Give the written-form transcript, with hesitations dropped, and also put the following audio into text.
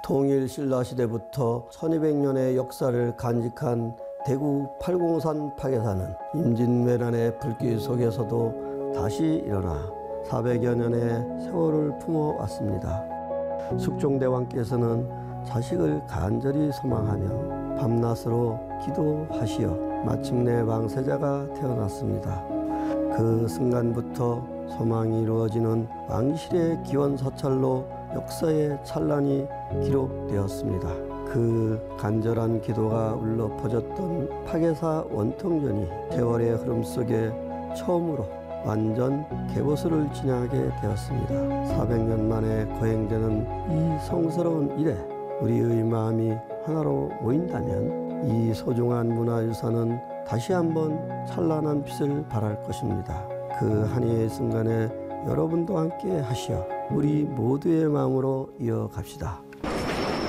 통일 신라시대부터 1200년의 역사를 간직한 대구 팔공산 파괴사는 임진왜란의 불길 속에서도 다시 일어나 400여 년의 세월을 품어왔습니다. 숙종대왕께서는 자식을 간절히 소망하며 밤낮으로 기도하시어 마침내 왕세자가 태어났습니다. 그 순간부터 소망이 이루어지는 왕실의 기원사찰로 역사의 찬란이 기록되었습니다. 그 간절한 기도가 울려 퍼졌던 파괴사 원통전이 세월의 흐름 속에 처음으로 완전 개보수를 지나게 되었습니다. 400년 만에 거행되는 이 성스러운 일에 우리의 마음이 하나로 모인다면 이 소중한 문화유산은 다시 한번 찬란한 빛을 발할 것입니다. 그 한이의 순간에 여러분도 함께 하시어 우리 모두의 마음으로 이어갑시다.